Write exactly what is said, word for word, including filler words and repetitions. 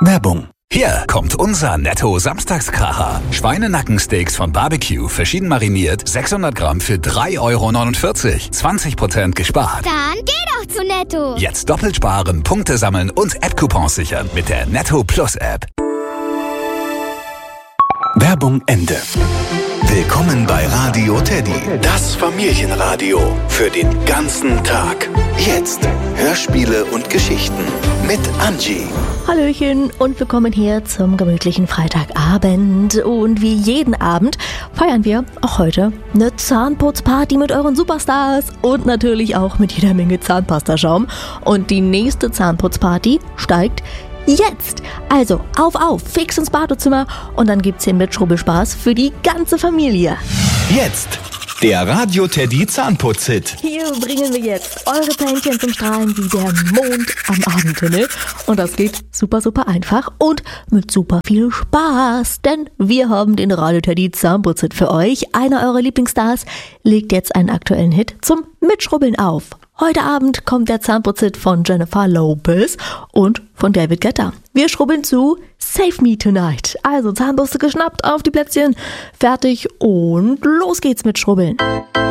Werbung. Hier kommt unser Netto-Samstagskracher. Schweinenackensteaks von Barbecue, verschieden mariniert, sechshundert Gramm für drei Euro neunundvierzig. zwanzig Prozent gespart. Dann geh doch zu Netto. Jetzt doppelt sparen, Punkte sammeln und App-Coupons sichern mit der Netto Plus App. Werbung Ende. Willkommen bei Radio Teddy, das Familienradio für den ganzen Tag. Jetzt Hörspiele und Geschichten mit Angie. Hallöchen und willkommen hier zum gemütlichen Freitagabend. Und wie jeden Abend feiern wir auch heute eine Zahnputzparty mit euren Superstars und natürlich auch mit jeder Menge Zahnpastaschaum. Und die nächste Zahnputzparty steigt jetzt. Also auf, auf, fix ins Badezimmer und dann gibt's hier Mitschrubbelspaß für die ganze Familie. Jetzt der Radio Teddy Zahnputzhit. Hier bringen wir jetzt eure Zähnchen zum Strahlen wie der Mond am Abendhimmel. Und das geht super, super einfach und mit super viel Spaß. Denn wir haben den Radio Teddy Zahnputzhit für euch. Einer eurer Lieblingsstars legt jetzt einen aktuellen Hit zum Mitschrubbeln auf. Heute Abend kommt der Zahnputzhit von Jennifer Lopez und von David Guetta. Wir schrubbeln zu Save Me Tonight. Also Zahnbürste geschnappt, auf die Plätzchen, fertig und los geht's mit Schrubbeln.